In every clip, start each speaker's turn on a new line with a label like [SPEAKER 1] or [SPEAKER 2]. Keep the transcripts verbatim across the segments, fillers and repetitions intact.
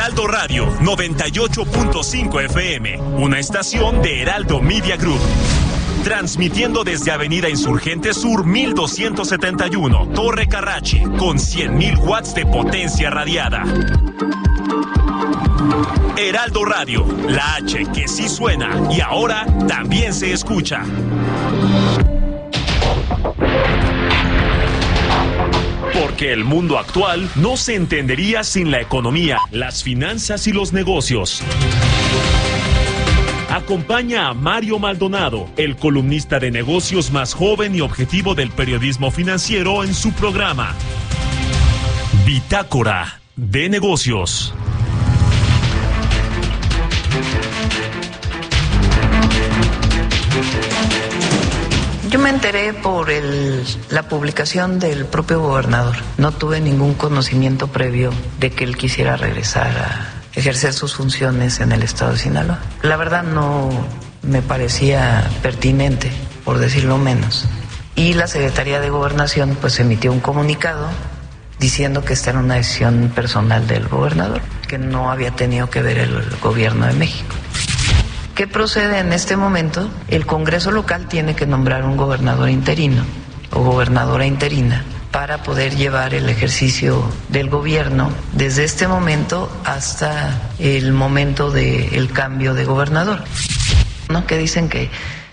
[SPEAKER 1] Heraldo Radio noventa y ocho punto cinco F M, una estación de Heraldo Media Group. Transmitiendo desde Avenida Insurgente Sur mil doscientos setenta y uno, Torre Carrachi, con cien mil watts de potencia radiada. Heraldo Radio, la H que sí suena y ahora también se escucha. Porque el mundo actual no se entendería sin la economía, las finanzas y los negocios. Acompaña a Mario Maldonado, el columnista de negocios más joven y objetivo del periodismo financiero, en su programa Bitácora de Negocios.
[SPEAKER 2] Yo me enteré por el, la publicación del propio gobernador. No tuve ningún conocimiento previo de que él quisiera regresar a ejercer sus funciones en el estado de Sinaloa. La verdad no me parecía pertinente, por decirlo menos. Y la Secretaría de Gobernación pues emitió un comunicado diciendo que esta era una decisión personal del gobernador, que no había tenido que ver el gobierno de México. ¿Qué procede en este momento? El Congreso local tiene que nombrar un gobernador interino o gobernadora interina para poder llevar el ejercicio del gobierno desde este momento hasta el momento del cambio de gobernador. ¿No? Que dicen que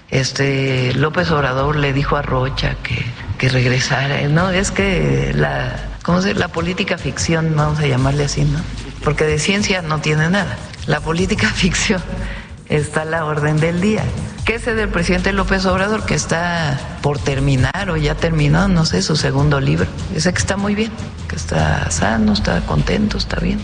[SPEAKER 2] este López Obrador le dijo a Rocha que, que regresara. No, es que la, ¿cómo se, la política ficción, vamos a llamarle así, ¿no? Porque de ciencia no tiene nada. La política ficción está a la orden del día. ¿Qué es del presidente López Obrador? Que está por terminar o ya terminó, no sé, su segundo libro. Dice que está muy bien, que está sano, está contento, está bien.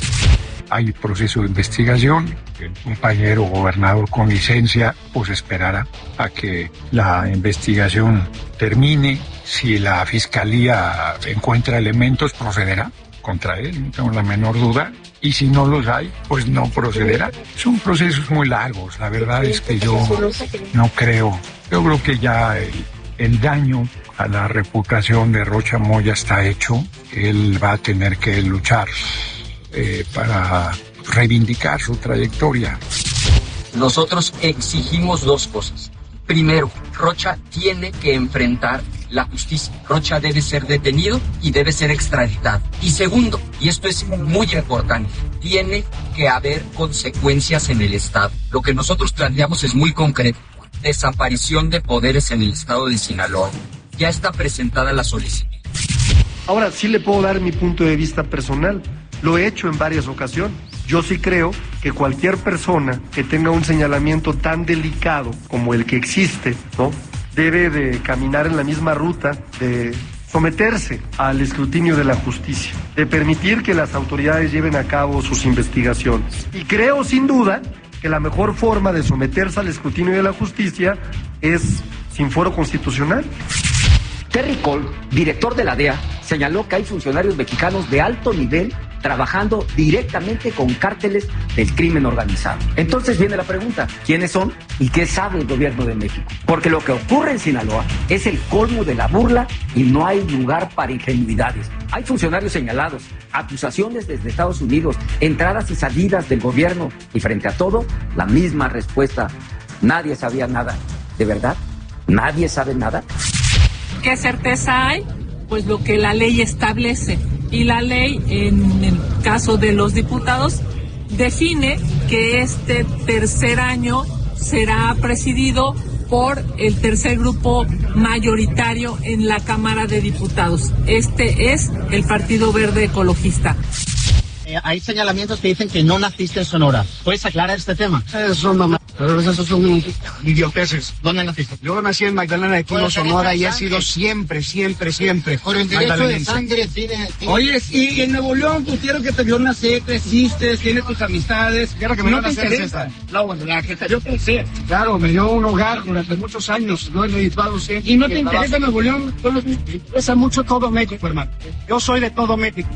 [SPEAKER 3] Hay proceso de investigación. El compañero gobernador con licencia pues esperará a que la investigación termine. Si la fiscalía encuentra elementos, procederá contra él, no tengo la menor duda. Y si no los hay, pues no procederá. Son procesos muy largos. La verdad es que yo no creo. Yo creo que ya el, el daño a la reputación de Rocha Moya está hecho. Él va a tener que luchar eh, para reivindicar su trayectoria.
[SPEAKER 4] Nosotros exigimos dos cosas. Primero, Rocha tiene que enfrentar la justicia. Rocha debe ser detenido y debe ser extraditado. Y segundo, y esto es muy importante, tiene que haber consecuencias en el Estado. Lo que nosotros planteamos es muy concreto. Desaparición de poderes en el Estado de Sinaloa. Ya está presentada la solicitud.
[SPEAKER 5] Ahora sí le puedo dar mi punto de vista personal. Lo he hecho en varias ocasiones. Yo sí creo que cualquier persona que tenga un señalamiento tan delicado como el que existe, ¿no?, debe de caminar en la misma ruta de someterse al escrutinio de la justicia, de permitir que las autoridades lleven a cabo sus investigaciones. Y creo sin duda que la mejor forma de someterse al escrutinio de la justicia es sin fuero constitucional.
[SPEAKER 6] Terry Cole, director de la D E A, señaló que hay funcionarios mexicanos de alto nivel trabajando directamente con cárteles del crimen organizado. Entonces viene la pregunta, ¿quiénes son y qué sabe el gobierno de México? Porque lo que ocurre en Sinaloa es el colmo de la burla y no hay lugar para ingenuidades. Hay funcionarios señalados, acusaciones desde Estados Unidos, entradas y salidas del gobierno y frente a todo, la misma respuesta. Nadie sabía nada. ¿De verdad? ¿Nadie sabe nada?
[SPEAKER 7] ¿Qué certeza hay? Pues lo que la ley establece. Y la ley, en el caso de los diputados, define que este tercer año será presidido por el tercer grupo mayoritario en la Cámara de Diputados. Este es el Partido Verde Ecologista.
[SPEAKER 8] Eh, hay señalamientos que dicen que no naciste en Sonora. ¿Puedes aclarar este tema? Eso mamá. Pero esos son idioteces. ¿Dónde naciste? Yo nací en Magdalena de Culo, Sonora, y he sido siempre, siempre, siempre. Por el derecho de sangre tiene... Oye, y en Nuevo León, tú quiero que te vio nacer, creciste, tienes tus amistades. Quiero que me no te interesa. No, bueno, la que te vio crecer. Claro, me dio un hogar durante muchos años. Lo he meditado siempre. ¿Y no te interesa Nuevo León? Me interesa mucho todo México, hermano. Yo soy de todo México.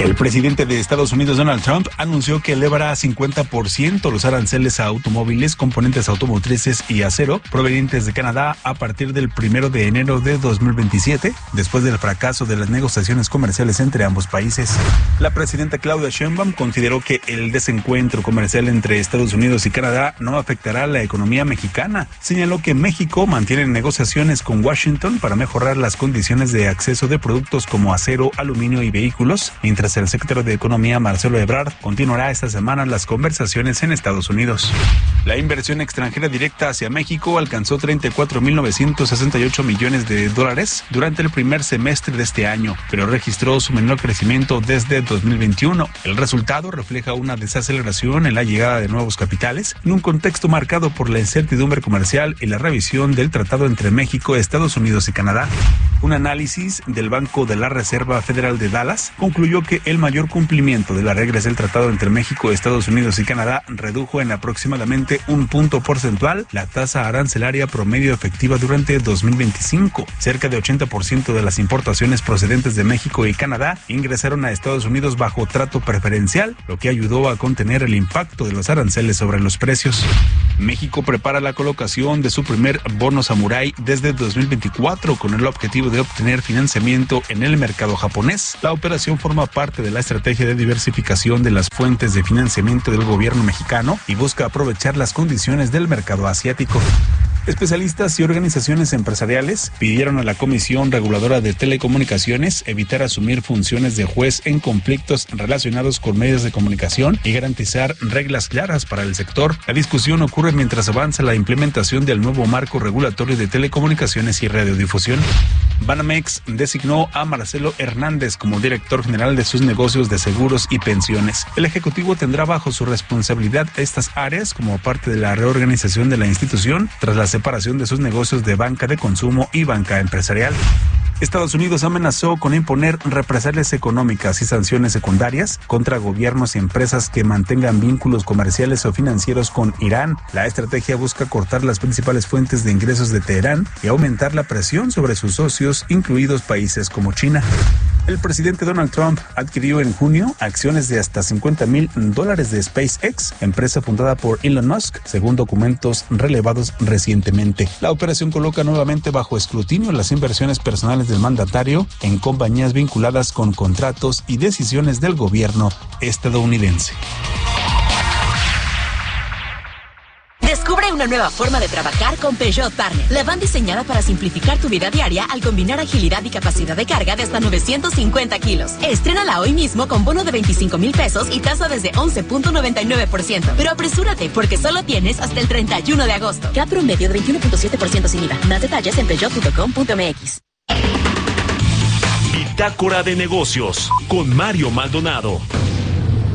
[SPEAKER 9] El presidente de Estados Unidos, Donald Trump, anunció que elevará a cincuenta por ciento los aranceles a automóviles, componentes automotrices y acero provenientes de Canadá a partir del primero de enero de dos mil veintisiete, después del fracaso de las negociaciones comerciales entre ambos países. La presidenta Claudia Sheinbaum consideró que el desencuentro comercial entre Estados Unidos y Canadá no afectará a la economía mexicana. Señaló que México mantiene negociaciones con Washington para mejorar las condiciones de acceso de productos como acero, aluminio y vehículos, mientras el secretario de Economía, Marcelo Ebrard, continuará esta semana las conversaciones en Estados Unidos. La inversión extranjera directa hacia México alcanzó treinta y cuatro mil novecientos sesenta y ocho millones de dólares durante el primer semestre de este año, pero registró su menor crecimiento desde dos mil veintiuno. El resultado refleja una desaceleración en la llegada de nuevos capitales en un contexto marcado por la incertidumbre comercial y la revisión del tratado entre México, Estados Unidos y Canadá. Un análisis del Banco de la Reserva Federal de Dallas concluyó que el mayor cumplimiento de las reglas del tratado entre México, Estados Unidos y Canadá redujo en aproximadamente un punto porcentual la tasa arancelaria promedio efectiva durante dos mil veinticinco. Cerca de ochenta por ciento de las importaciones procedentes de México y Canadá ingresaron a Estados Unidos bajo trato preferencial, lo que ayudó a contener el impacto de los aranceles sobre los precios. México prepara la colocación de su primer bono Samurai desde dos mil veinticuatro con el objetivo de obtener financiamiento en el mercado japonés. La operación forma parte de la estrategia de diversificación de las fuentes de financiamiento del gobierno mexicano y busca aprovechar las condiciones del mercado asiático. Especialistas y organizaciones empresariales pidieron a la Comisión Reguladora de Telecomunicaciones evitar asumir funciones de juez en conflictos relacionados con medios de comunicación y garantizar reglas claras para el sector. La discusión ocurre mientras avanza la implementación del nuevo marco regulatorio de telecomunicaciones y radiodifusión. Banamex designó a Marcelo Hernández como director general de sus negocios de seguros y pensiones. El ejecutivo tendrá bajo su responsabilidad estas áreas como parte de la reorganización de la institución tras la separación de sus negocios de banca de consumo y banca empresarial. Estados Unidos amenazó con imponer represalias económicas y sanciones secundarias contra gobiernos y empresas que mantengan vínculos comerciales o financieros con Irán. La estrategia busca cortar las principales fuentes de ingresos de Teherán y aumentar la presión sobre sus socios, incluidos países como China. El presidente Donald Trump adquirió en junio acciones de hasta cincuenta mil dólares de SpaceX, empresa fundada por Elon Musk, según documentos relevados recientemente. La operación coloca nuevamente bajo escrutinio las inversiones personales del mandatario en compañías vinculadas con contratos y decisiones del gobierno estadounidense.
[SPEAKER 10] Descubre una nueva forma de trabajar con Peugeot Partner. La van diseñada para simplificar tu vida diaria al combinar agilidad y capacidad de carga de hasta novecientos cincuenta kilos. Estrénala hoy mismo con bono de veinticinco mil pesos y tasa desde once punto noventa y nueve por ciento. Pero apresúrate porque solo tienes hasta el treinta y uno de agosto. C A P promedio de veintiuno punto siete por ciento sin I V A. Más detalles en peugeot punto com punto m x.
[SPEAKER 1] Bitácora de negocios con Mario Maldonado.